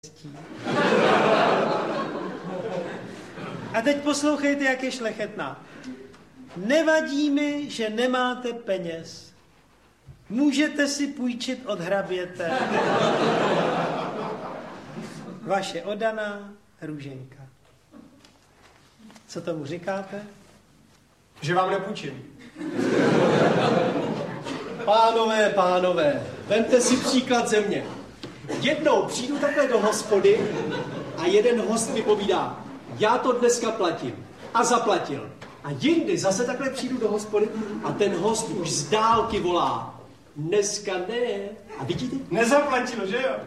A teď poslouchejte, jak je šlechetná. Nevadí mi, že nemáte peněz. Můžete si půjčit od hraběte. Vaše oddaná Růženka. Co tomu říkáte? Že vám nepůjčím. Pánové, vemte si příklad ze mě. Jednou přijdu takhle do hospody a jeden host mi povídá, já to dneska platím. A zaplatil. A jindy zase takhle přijdu do hospody a ten host už z dálky volá. Dneska ne. A vidíte? Nezaplatil, že jo?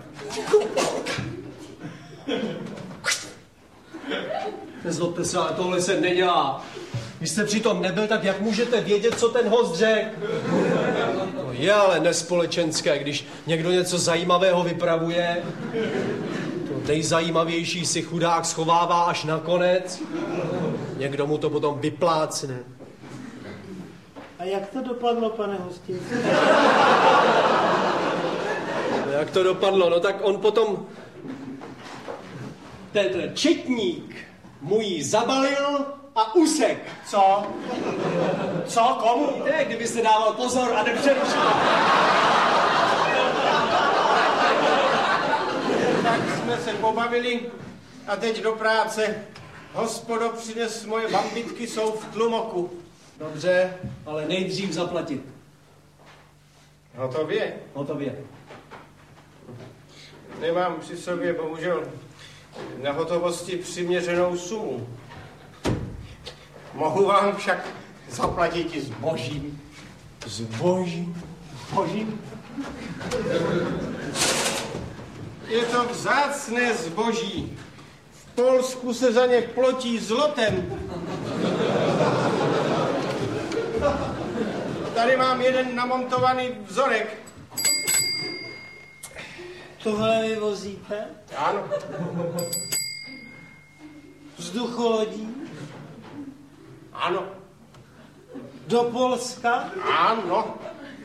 Nezlobte se, ale tohle se nedělá. Když jste přitom nebyl, tak jak můžete vědět, co ten host řekl? To je ale nespolečenské, když někdo něco zajímavého vypravuje. To nejzajímavější si chudák schovává až nakonec. Někdo mu to potom vyplácne. A jak to dopadlo, pane hostinci? Jak to dopadlo? No tak on potom... Ten četník mu ji zabalil a usek. Co? Co? Komu? Ne, kdybyste dával pozor a nepřerušil. Tak jsme se pobavili a teď do práce. Hospodo, přines moje bambitky, jsou v tlumoku. Dobře, ale nejdřív zaplatit. Hotově? Hotově. Nemám při sobě, bohužel, na hotovosti přiměřenou sumu. Mohu vám však zaplatit i zbožím. Zbožím? Je to vzácné zboží. V Polsku se za ně plotí zlotem. Tady mám jeden namontovaný vzorek. Tohle vyvozíte? Ano. Vzducholodí? Ano. Do Polska? Ano.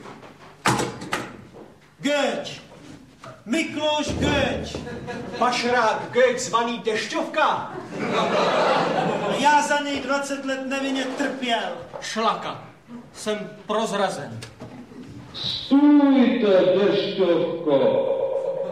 Göč! Mikloš Göč! Pašrák Göč zvaný Dešťovka. Já za něj 20 let nevinně trpěl. Šlaka. Jsem prozrazen. Stůjte, Dešťovko!